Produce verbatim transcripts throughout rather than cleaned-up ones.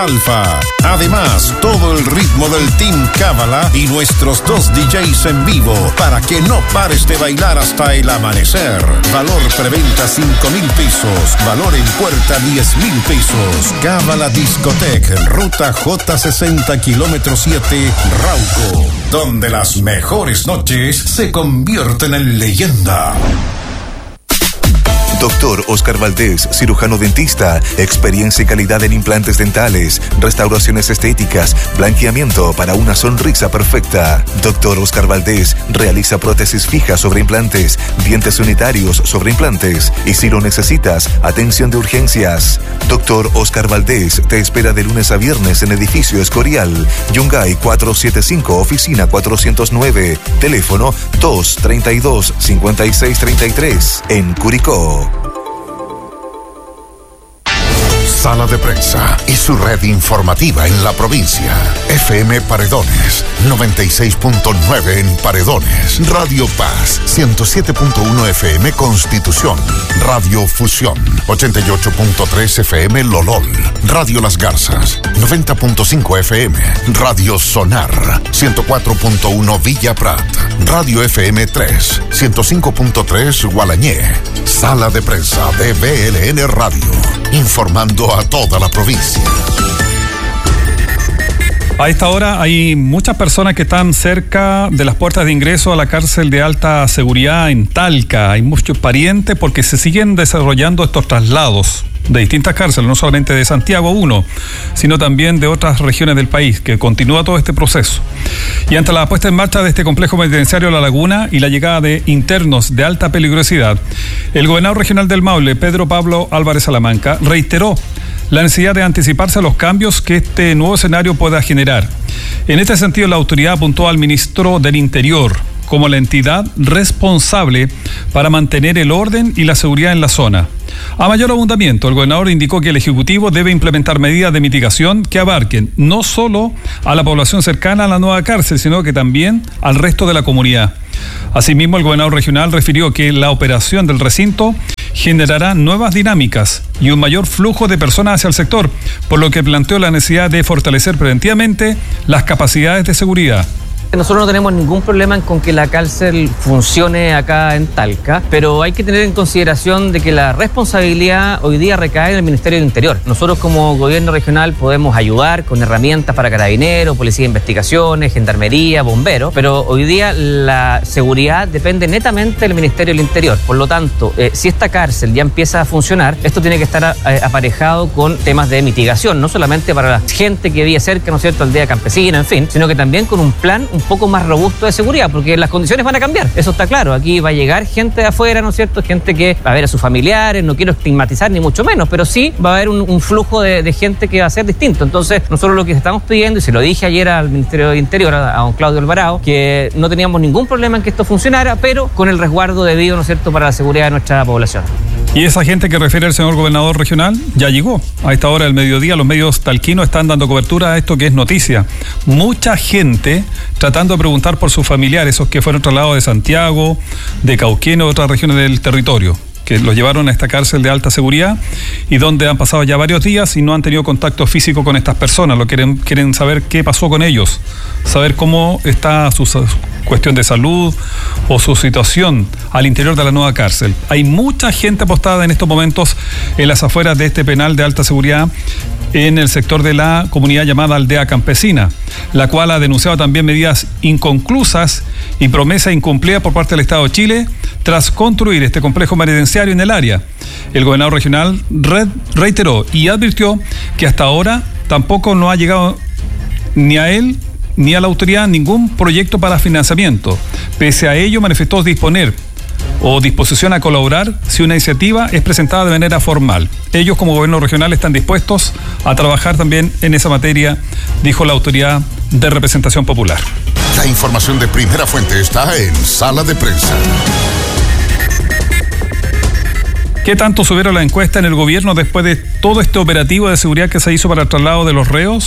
Alfa. Además, todo el ritmo del Team Cábala y nuestros dos D Js en vivo para que no pares de bailar hasta el amanecer. Valor preventa cinco mil pesos, valor en puerta diez mil pesos. Cábala Discotec, ruta J sesenta, kilómetro siete, Rauco, donde las mejores noches se convierten en leyenda. Doctor Oscar Valdés, cirujano dentista, experiencia y calidad en implantes dentales, restauraciones estéticas, blanqueamiento para una sonrisa perfecta. Doctor Oscar Valdés realiza prótesis fijas sobre implantes, dientes unitarios sobre implantes y si lo necesitas, atención de urgencias. Doctor Oscar Valdés te espera de lunes a viernes en edificio Escorial, Yungay cuatrocientos setenta y cinco, oficina cuatrocientos nueve, teléfono dos treinta y dos, cincuenta y seis treinta y tres, en Curicó. Sala de Prensa y su red informativa en la provincia. F M Paredones, noventa y seis punto nueve en Paredones. Radio Paz, ciento siete punto uno F M Constitución. Radio Fusión, ochenta y ocho punto tres F M Lolol. Radio Las Garzas, noventa punto cinco F M. Radio Sonar, ciento cuatro punto uno Villa Prat. Radio F M tres, ciento cinco punto tres Gualañé. Sala de Prensa de B L N Radio, informando a toda la provincia. A esta hora hay muchas personas que están cerca de las puertas de ingreso a la cárcel de alta seguridad en Talca. Hay muchos parientes porque se siguen desarrollando estos traslados de distintas cárceles, no solamente de Santiago uno, sino también de otras regiones del país, que continúa todo este proceso. Y ante la puesta en marcha de este complejo penitenciario La Laguna y la llegada de internos de alta peligrosidad, el gobernador regional del Maule, Pedro Pablo Álvarez Salamanca, reiteró la necesidad de anticiparse a los cambios que este nuevo escenario pueda generar. En este sentido, la autoridad apuntó al ministro del Interior como la entidad responsable para mantener el orden y la seguridad en la zona. A mayor abundamiento, el gobernador indicó que el Ejecutivo debe implementar medidas de mitigación que abarquen no solo a la población cercana a la nueva cárcel, sino que también al resto de la comunidad. Asimismo, el gobernador regional refirió que la operación del recinto generará nuevas dinámicas y un mayor flujo de personas hacia el sector, por lo que planteó la necesidad de fortalecer preventivamente las capacidades de seguridad. Nosotros no tenemos ningún problema con que la cárcel funcione acá en Talca, pero hay que tener en consideración de que la responsabilidad hoy día recae en el Ministerio del Interior. Nosotros como gobierno regional podemos ayudar con herramientas para carabineros, policía de investigaciones, gendarmería, bomberos, pero hoy día la seguridad depende netamente del Ministerio del Interior. Por lo tanto, eh, si esta cárcel ya empieza a funcionar, esto tiene que estar eh, aparejado con temas de mitigación, no solamente para la gente que vive cerca, ¿no es cierto?, aldea campesina, en fin, sino que también con un plan, un poco más robusto de seguridad, porque las condiciones van a cambiar, eso está claro. Aquí va a llegar gente de afuera, ¿no es cierto?, gente que va a ver a sus familiares, no quiero estigmatizar ni mucho menos, pero sí va a haber un, un flujo de, de gente que va a ser distinto. Entonces, nosotros lo que estamos pidiendo, y se lo dije ayer al Ministerio del Interior, a, a don Claudio Alvarado, que no teníamos ningún problema en que esto funcionara, pero con el resguardo debido, ¿no es cierto?, para la seguridad de nuestra población. Y esa gente que refiere el señor gobernador regional ya llegó. A esta hora del mediodía los medios talquinos están dando cobertura a esto que es noticia. Mucha gente tratando de preguntar por sus familiares, esos que fueron trasladados de Santiago, de Cauquenes, otras regiones del territorio, que los llevaron a esta cárcel de alta seguridad y donde han pasado ya varios días y no han tenido contacto físico con estas personas. Lo quieren, quieren saber qué pasó con ellos, saber cómo está su cuestión de salud o su situación al interior de la nueva cárcel. Hay mucha gente apostada en estos momentos en las afueras de este penal de alta seguridad en el sector de la comunidad llamada Aldea Campesina, la cual ha denunciado también medidas inconclusas y promesas incumplidas por parte del Estado de Chile tras construir este complejo penitenciario en el área. El gobernador regional reiteró y advirtió que hasta ahora tampoco no ha llegado ni a él ni a la autoridad ningún proyecto para financiamiento. Pese a ello, manifestó disponer o disposición a colaborar si una iniciativa es presentada de manera formal. Ellos como gobierno regional están dispuestos a trabajar también en esa materia, dijo la autoridad de representación popular. La información de primera fuente está en Sala de Prensa. ¿Qué tanto subieron la encuesta en el gobierno después de todo este operativo de seguridad que se hizo para el traslado de los reos?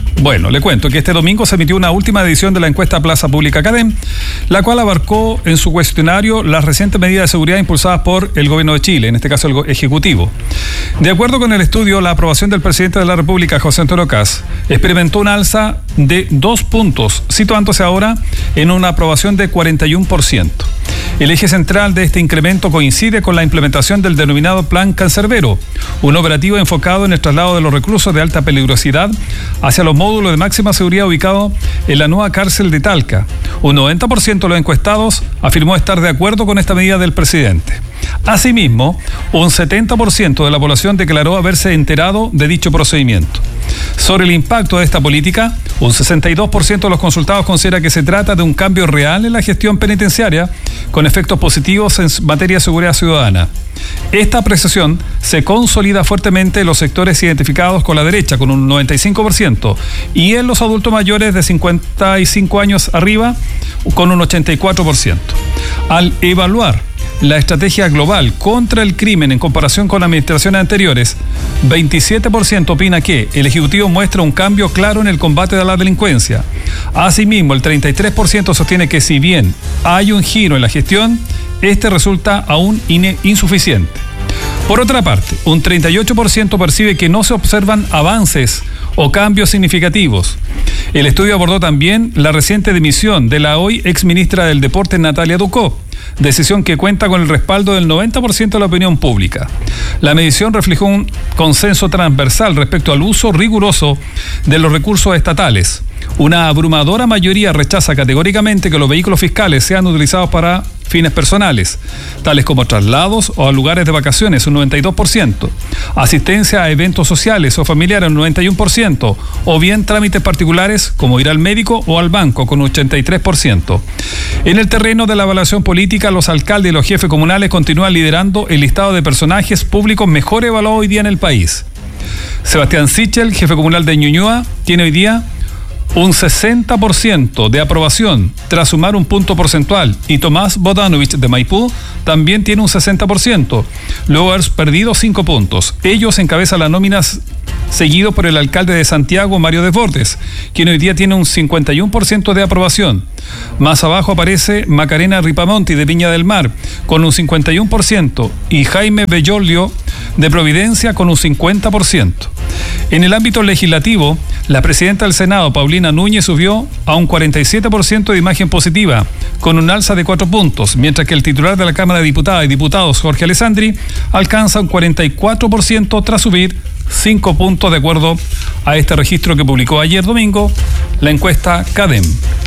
Bueno, le cuento que este domingo se emitió una última edición de la encuesta Plaza Pública Cadem, la cual abarcó en su cuestionario las recientes medidas de seguridad impulsadas por el gobierno de Chile, en este caso el Ejecutivo. De acuerdo con el estudio, la aprobación del presidente de la República, José Antonio Kast, experimentó un alza de dos puntos, situándose ahora en una aprobación de cuarenta y uno por ciento. El eje central de este incremento coincide con la implementación del denominado Plan Cancerbero, un operativo enfocado en el traslado de los reclusos de alta peligrosidad hacia los módulos de máxima seguridad ubicados en la nueva cárcel de Talca. Un noventa por ciento de los encuestados afirmó estar de acuerdo con esta medida del presidente. Asimismo, un setenta por ciento de la población declaró haberse enterado de dicho procedimiento. Sobre el impacto de esta política, un sesenta y dos por ciento de los consultados considera que se trata de un cambio real en la gestión penitenciaria con efectos positivos en materia de seguridad ciudadana. Esta apreciación se consolida fuertemente en los sectores identificados con la derecha, con un noventa y cinco por ciento, y en los adultos mayores de cincuenta y cinco años arriba, con un ochenta y cuatro por ciento. Al evaluar la estrategia global contra el crimen en comparación con administraciones anteriores, veintisiete por ciento opina que el Ejecutivo muestra un cambio claro en el combate a la delincuencia. Asimismo, el treinta y tres por ciento sostiene que si bien hay un giro en la gestión, este resulta aún insuficiente. Por otra parte, un treinta y ocho por ciento percibe que no se observan avances o cambios significativos. El estudio abordó también la reciente dimisión de la hoy exministra del Deporte, Natalia Ducó, decisión que cuenta con el respaldo del noventa por ciento de la opinión pública. La medición reflejó un consenso transversal respecto al uso riguroso de los recursos estatales. Una abrumadora mayoría rechaza categóricamente que los vehículos fiscales sean utilizados para fines personales, tales como traslados o a lugares de vacaciones, un noventa y dos por ciento, asistencia a eventos sociales o familiares, un noventa y uno por ciento, o bien trámites particulares como ir al médico o al banco, con un ochenta y tres por ciento. En el terreno de la evaluación política, los alcaldes y los jefes comunales continúan liderando el listado de personajes públicos mejor evaluados hoy día en el país. Sebastián Sichel, jefe comunal de Ñuñoa, tiene hoy día un sesenta por ciento de aprobación tras sumar un punto porcentual, y Tomás Bodanovich de Maipú también tiene un sesenta por ciento, luego de haber perdido cinco puntos. Ellos encabezan las nóminas, seguido por el alcalde de Santiago, Mario Desbordes, quien hoy día tiene un cincuenta y uno por ciento de aprobación. Más abajo aparece Macarena Ripamonti de Viña del Mar con un cincuenta y uno por ciento y Jaime Bellolio de Providencia con un cincuenta por ciento. En el ámbito legislativo, la presidenta del Senado, Paulina Núñez, subió a un cuarenta y siete por ciento de imagen positiva, con un alza de cuatro puntos, mientras que el titular de la Cámara de Diputadas y Diputados, Jorge Alessandri, alcanza un cuarenta y cuatro por ciento tras subir cinco puntos, de acuerdo a este registro que publicó ayer domingo la encuesta Cadem.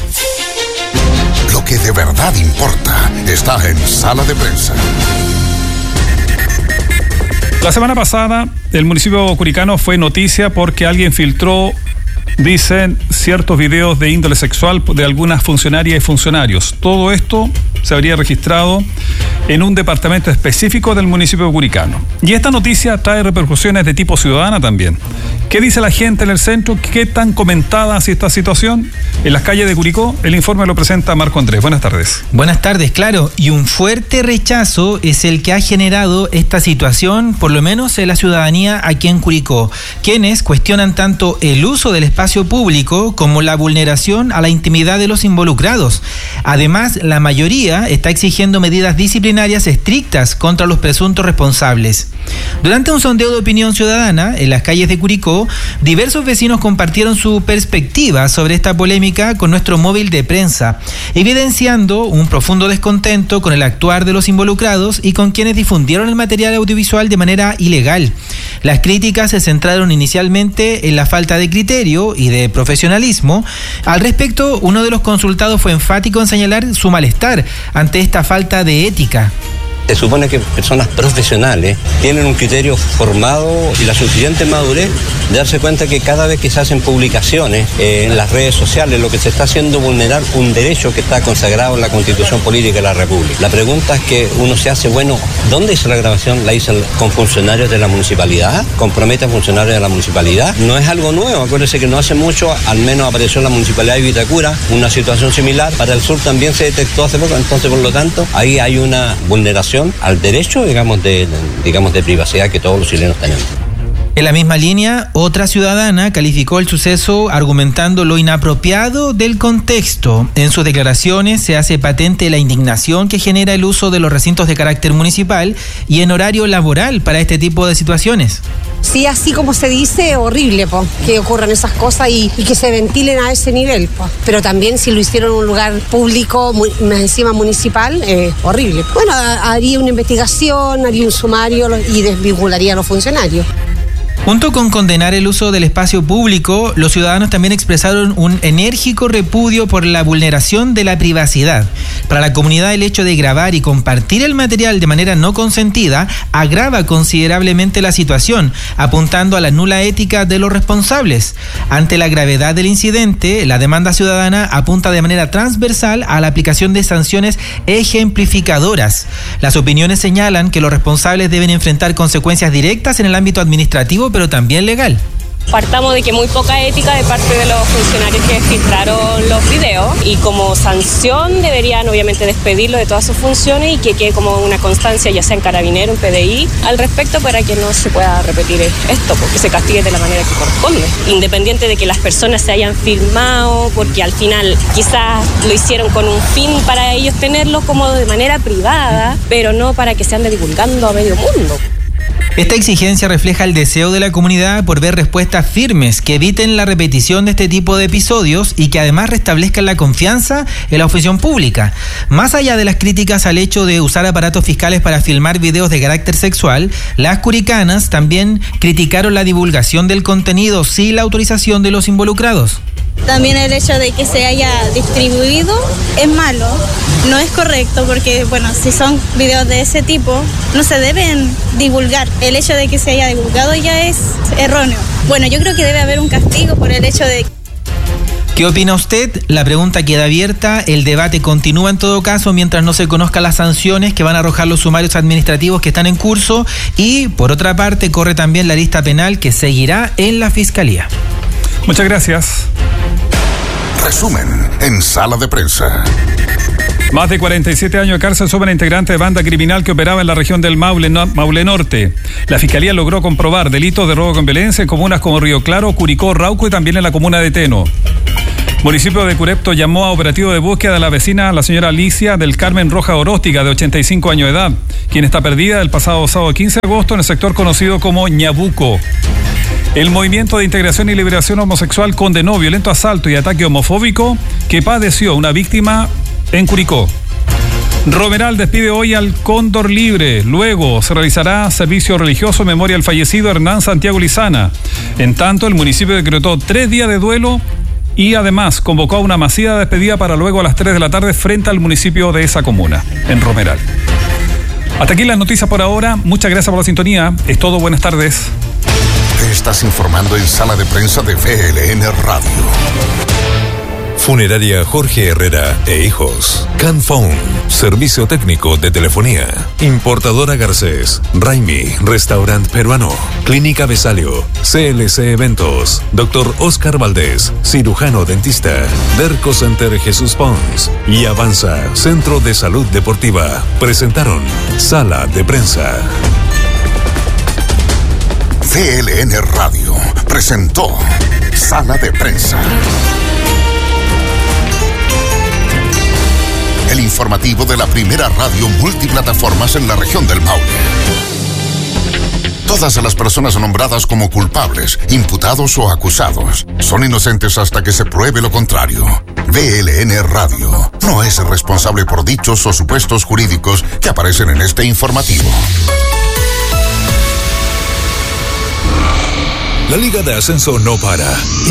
Lo que de verdad importa está en Sala de Prensa. La semana pasada, el municipio curicano fue noticia porque alguien filtró, dicen, ciertos videos de índole sexual de algunas funcionarias y funcionarios. Todo esto se habría registrado en un departamento específico del municipio curicano. Y esta noticia trae repercusiones de tipo ciudadana también. ¿Qué dice la gente en el centro? ¿Qué tan comentada ha esta situación? En las calles de Curicó, el informe lo presenta Marco Andrés. Buenas tardes. Buenas tardes, claro. Y un fuerte rechazo es el que ha generado esta situación, por lo menos en la ciudadanía aquí en Curicó, quienes cuestionan tanto el uso del espacio público como la vulneración a la intimidad de los involucrados. Además, la mayoría está exigiendo medidas disciplinarias estrictas contra los presuntos responsables. Durante un sondeo de opinión ciudadana en las calles de Curicó, diversos vecinos compartieron su perspectiva sobre esta polémica con nuestro móvil de prensa, evidenciando un profundo descontento con el actuar de los involucrados y con quienes difundieron el material audiovisual de manera ilegal. Las críticas se centraron inicialmente en la falta de criterio y de profesionalismo. Al respecto, uno de los consultados fue enfático en señalar su malestar ante esta falta de ética. Se supone que personas profesionales tienen un criterio formado y la suficiente madurez de darse cuenta que cada vez que se hacen publicaciones eh, en las redes sociales, lo que se está haciendo es vulnerar un derecho que está consagrado en la Constitución Política de la República. La pregunta es que uno se hace, bueno, ¿dónde hizo la grabación? ¿La hizo con funcionarios de la municipalidad? ¿Compromete a funcionarios de la municipalidad? No es algo nuevo, acuérdense que no hace mucho, al menos apareció en la municipalidad de Vitacura una situación similar. Para el sur también se detectó hace poco, entonces por lo tanto ahí hay una vulneración al derecho, digamos, de, digamos, de privacidad que todos los chilenos tenemos. En la misma línea, otra ciudadana calificó el suceso argumentando lo inapropiado del contexto. En sus declaraciones se hace patente la indignación que genera el uso de los recintos de carácter municipal y en horario laboral para este tipo de situaciones. Sí, así como se dice, horrible po, que ocurran esas cosas y, y que se ventilen a ese nivel. Po. Pero también si lo hicieron en un lugar público, muy, más encima municipal, eh, horrible. Bueno, haría una investigación, haría un sumario y desvincularía a los funcionarios. Junto con condenar el uso del espacio público, los ciudadanos también expresaron un enérgico repudio por la vulneración de la privacidad. Para la comunidad, el hecho de grabar y compartir el material de manera no consentida agrava considerablemente la situación, apuntando a la nula ética de los responsables. Ante la gravedad del incidente, la demanda ciudadana apunta de manera transversal a la aplicación de sanciones ejemplificadoras. Las opiniones señalan que los responsables deben enfrentar consecuencias directas en el ámbito administrativo, pero también legal. Partamos de que muy poca ética de parte de los funcionarios que filtraron los videos y como sanción deberían obviamente despedirlo de todas sus funciones y que quede como una constancia, ya sea en Carabinero, en P D I, al respecto para que no se pueda repetir esto, porque se castigue de la manera que corresponde. Independiente de que las personas se hayan filmado, porque al final quizás lo hicieron con un fin para ellos tenerlo como de manera privada, pero no para que se ande divulgando a medio mundo. Esta exigencia refleja el deseo de la comunidad por ver respuestas firmes que eviten la repetición de este tipo de episodios y que además restablezcan la confianza en la oposición pública. Más allá de las críticas al hecho de usar aparatos fiscales para filmar videos de carácter sexual, las curicanas también criticaron la divulgación del contenido sin la autorización de los involucrados. También el hecho de que se haya distribuido es malo, no es correcto porque, bueno, si son videos de ese tipo, no se deben divulgar. El hecho de que se haya divulgado ya es erróneo. Bueno, yo creo que debe haber un castigo por el hecho de... ¿Qué opina usted? La pregunta queda abierta, el debate continúa en todo caso mientras no se conozcan las sanciones que van a arrojar los sumarios administrativos que están en curso y, por otra parte, corre también la lista penal que seguirá en la Fiscalía. Muchas gracias. Resumen en Sala de Prensa. Más de cuarenta y siete años de cárcel sobre integrante de banda criminal que operaba en la región del Maule, no, Maule Norte. La Fiscalía logró comprobar delitos de robo con violencia en comunas como Río Claro, Curicó, Rauco y también en la comuna de Teno. Municipio de Curepto llamó a operativo de búsqueda de la vecina, la señora Alicia del Carmen Roja Oróstica, de ochenta y cinco años de edad, quien está perdida el pasado sábado quince de agosto en el sector conocido como Ñabuco. El Movimiento de Integración y Liberación Homosexual condenó violento asalto y ataque homofóbico que padeció una víctima en Curicó. Romeral despide hoy al Cóndor Libre. Luego se realizará servicio religioso en memoria al fallecido Hernán Santiago Lizana. En tanto, el municipio decretó tres días de duelo y además convocó a una masiva despedida para luego a las tres de la tarde frente al municipio de esa comuna, en Romeral. Hasta aquí las noticias por ahora. Muchas gracias por la sintonía. Es todo. Buenas tardes. Te estás informando en Sala de Prensa de V L N Radio. Funeraria Jorge Herrera e Hijos. Canphone, servicio técnico de telefonía. Importadora Garcés. Raimi, restaurante peruano. Clínica Besalio. C L C Eventos. Doctor Oscar Valdés, cirujano dentista. Derco Center Jesús Pons. Y Avanza, Centro de Salud Deportiva. Presentaron Sala de Prensa. V L N Radio presentó Sala de Prensa. El informativo de la primera radio multiplataformas en la región del Maule. Todas las personas nombradas como culpables, imputados o acusados son inocentes hasta que se pruebe lo contrario. V L N Radio no es responsable por dichos o supuestos jurídicos que aparecen en este informativo. La Liga de Ascenso no para.